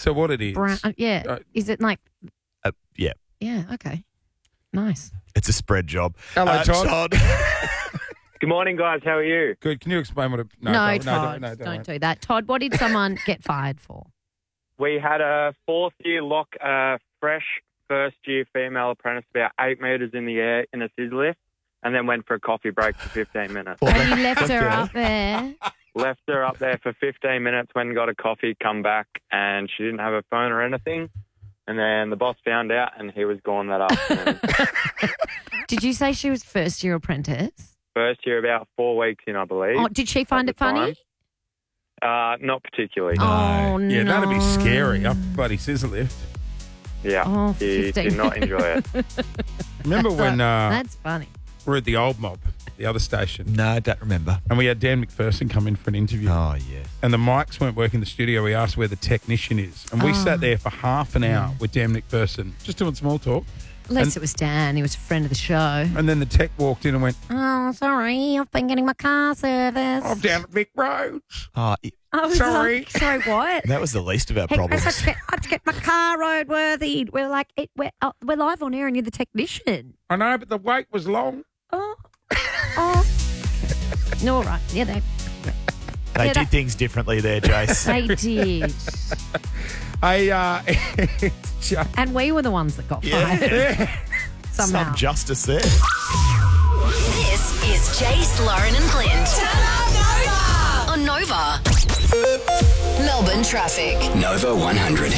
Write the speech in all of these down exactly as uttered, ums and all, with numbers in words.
So what it is? Brown, uh, yeah. Uh, Is it like? Uh, yeah. Yeah. Okay. Nice. It's a spread job. Hello, Uh, Todd. Good morning, guys. How are you? Good. Can you explain what it? No, don't- Todd, no, don't, don't, do that. Todd, what did someone get fired for? We had a fourth year lock, uh, fresh first year female apprentice about eight metres in the air in a scissor lift, and then went for a coffee break for fifteen minutes. And you left her up there. Left her up there for fifteen minutes, went and got a coffee, come back, and she didn't have a phone or anything. And then the boss found out, and he was gone that afternoon. Did you say she was first year apprentice? First year, about four weeks in, I believe. Oh, did she find at it the funny? time. Uh, not particularly. Oh, Yeah, no. that'd be scary. Up bloody scissor lift. Yeah, Oh, he fifteen did not enjoy it. Remember when uh, That's funny. we were at the old mob, the other station, No, I don't remember. and we had Dan McPherson come in for an interview. Oh, yes. And the mics weren't working in the studio. We asked where the technician is. And we Oh. sat there for half an hour with Dan McPherson, just doing small talk. Unless And- it was Dan. He was a friend of the show. And then the tech walked in and went, Oh, sorry. I've been getting my car serviced. I'm down at Vic Roads. Oh, it- I was Sorry. like, sorry, what? that was the least of our Hey, Chris, problems. I had to get, I had to get my car roadworthy. We're like, it, we're, uh, we're live on air and you're the technician. I know, but the wait was long. Oh. Oh. No, all right. Yeah, they, They Yeah, did that- things differently there, Jace. they did. I, uh, it's just- And we were the ones that got Yeah. fired somehow. Some justice there. This is Jace, Lauren and Clint. On Nova. Melbourne traffic. Nova one hundred.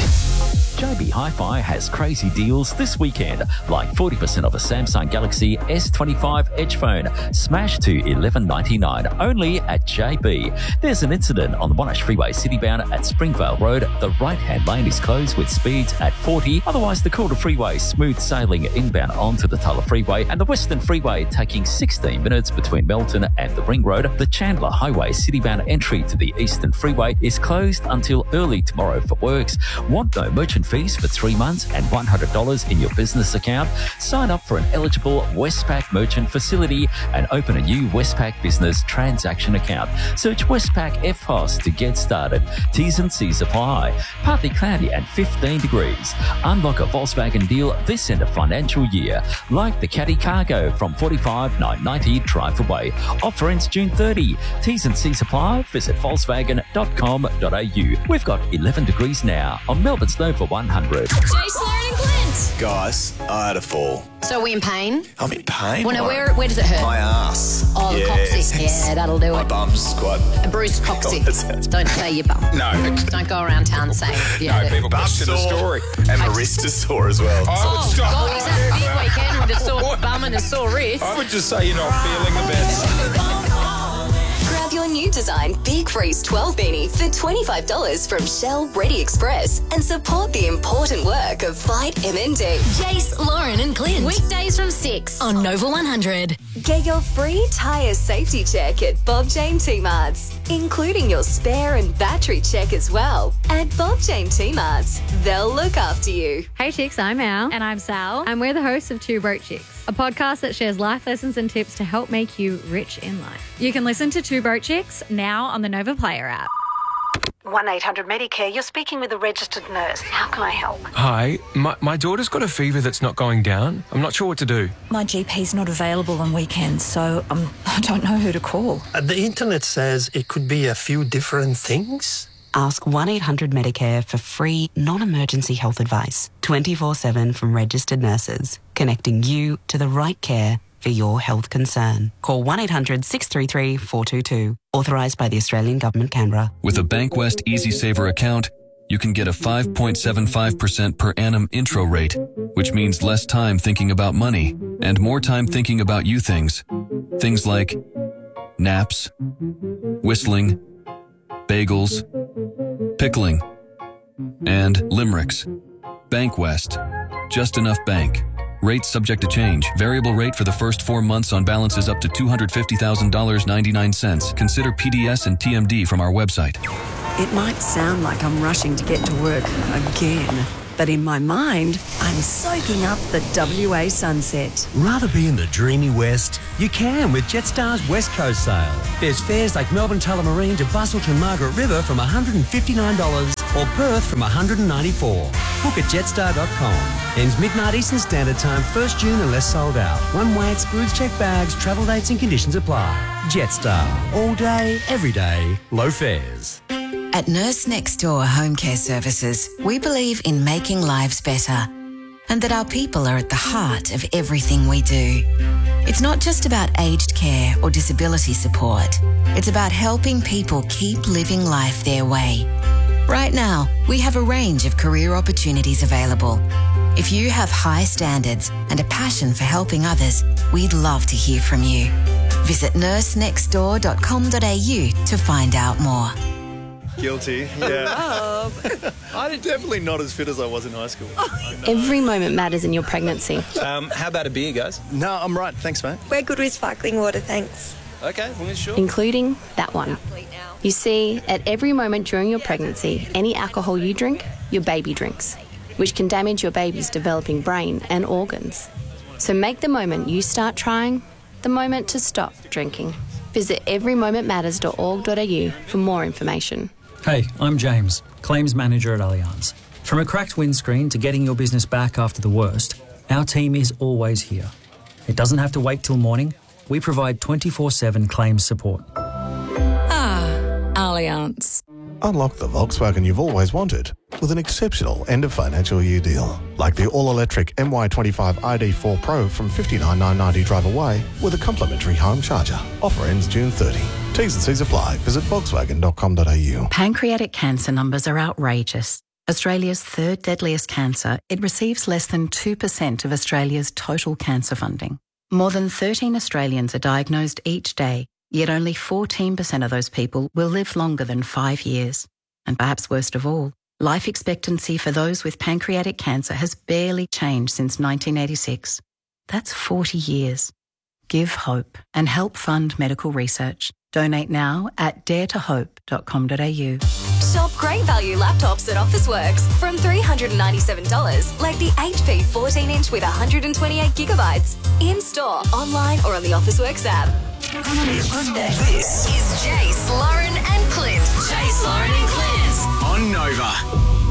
J B Hi-Fi has crazy deals this weekend, like forty percent off a Samsung Galaxy S twenty-five Edge phone, smashed to eleven ninety-nine, only at J B. There's an incident on the Monash Freeway citybound at Springvale Road. The right-hand lane is closed with speeds at forty. Otherwise, the Calder Freeway smooth sailing inbound onto the Tulla Freeway, and the Western Freeway taking sixteen minutes between Melton and the Ring Road. The Chandler Highway citybound entry to the Eastern Freeway is closed until early tomorrow for works. Want no merchant fees for three months and one hundred dollars in your business account? Sign up for an eligible Westpac merchant facility and open a new Westpac business transaction account. Search Westpac F P O S to get started. T's and C's apply. Partly cloudy and fifteen degrees. Unlock a Volkswagen deal this end of financial year, like the Caddy Cargo from forty-five nine ninety drive away. Offer ends June thirtieth. T's and C's apply. Visit volkswagen dot com dot a u. We've got eleven degrees now on Melbourne's Nova one hundred. Jace, Lauren and Clint. Guys, I had a fall. So are we in pain? I'm in pain. Well, no, Lauren. where, where does it hurt? My ass. Oh, the Yes. coccyx. Yeah, that'll do My it. bum's quite... A bruised Oh, that coccyx. sounds- Don't say your bum. no, Don't go around town saying you no, had it. people Bum question the sore. story. And my wrist is sore as well. I would Oh, stop. God, is that a big weekend with a sore bum and a sore wrist? I would just say you're not feeling the best. Grab your new design Big Freeze twelve beanie for twenty-five dollars from Shell Ready Express and support the important work of Fight M N D. Jace, Lauren and Clint. Weekdays from six on Nova one hundred. Get your free tyre safety check at Bob Jane T-Marts, including your spare and battery check as well. At Bob Jane T-Marts, they'll look after you. Hey chicks, I'm Al. And I'm Sal. And we're the hosts of Two Broke Chicks, a podcast that shares life lessons and tips to help make you rich in life. You can listen to Two Broke Chicks now on the Nova Player app. one eight hundred Medicare, you're speaking with a registered nurse. How can I help? Hi, my, my daughter's got a fever that's not going down. I'm not sure what to do. My G P's not available on weekends, so um, I don't know who to call. Uh, the internet says it could be a few different things. Ask one eight hundred Medicare for free, non-emergency health advice, twenty-four seven from registered nurses, connecting you to the right care for your health concern. Call one eight hundred six three three four two two. Authorised by the Australian Government, Canberra. With a Bankwest EasySaver account, you can get a five point seven five percent per annum intro rate, which means less time thinking about money and more time thinking about you things. Things like naps, whistling, bagels, pickling, and limericks. Bankwest. Just enough bank. Rates subject to change. Variable rate for the first four months on balances up to two hundred fifty thousand dollars and ninety-nine cents. Consider P D S and T M D from our website. It might sound like I'm rushing to get to work again, but in my mind, I'm soaking up the W A sunset. Rather be in the dreamy West? You can with Jetstar's West Coast sale. There's fares like Melbourne Tullamarine to Busselton Margaret River from one hundred fifty-nine dollars or Perth from one hundred ninety-four. Book at jetstar dot com. Ends midnight Eastern Standard Time, first June unless sold out. One-way excludes check bags, travel dates and conditions apply. Jetstar. All day, every day, low fares. At Nurse Next Door Home Care Services, we believe in making lives better and that our people are at the heart of everything we do. It's not just about aged care or disability support. It's about helping people keep living life their way. Right now, we have a range of career opportunities available. If you have high standards and a passion for helping others, we'd love to hear from you. Visit nurse next door dot com dot a u to find out more. Guilty, yeah. I'm definitely not as fit as I was in high school. Every moment matters in your pregnancy. Um, how about a beer, guys? No, I'm right. Thanks, mate. We're good with sparkling water, thanks. Okay, well, sure. Including that one. You see, at every moment during your pregnancy, any alcohol you drink, your baby drinks, which can damage your baby's developing brain and organs. So make the moment you start trying the moment to stop drinking. Visit every moment matters dot org dot a u for more information. Hey, I'm James, Claims Manager at Allianz. From a cracked windscreen to getting your business back after the worst, our team is always here. It doesn't have to wait till morning. We provide twenty-four seven claims support. Ah, Allianz. Unlock the Volkswagen you've always wanted with an exceptional end-of-financial year deal. Like the all-electric M Y twenty-five I D four Pro from fifty-nine thousand nine hundred ninety drive away with a complimentary home charger. Offer ends June thirtieth. T's and C's apply. Visit volkswagen dot com dot a u. Pancreatic cancer numbers are outrageous. Australia's third deadliest cancer, it receives less than two percent of Australia's total cancer funding. More than thirteen Australians are diagnosed each day, yet only fourteen percent of those people will live longer than five years. And perhaps worst of all, life expectancy for those with pancreatic cancer has barely changed since nineteen eighty-six. That's forty years. Give hope and help fund medical research. Donate now at dare to hope dot com dot a u. Shop great value laptops at Officeworks from three hundred ninety-seven dollars, like the H P fourteen inch with one hundred twenty-eight gigabytes. In store, online, or on the Officeworks app. This is Jace, Lauren, and Clint. Jace, Lauren, and Clint on Nova.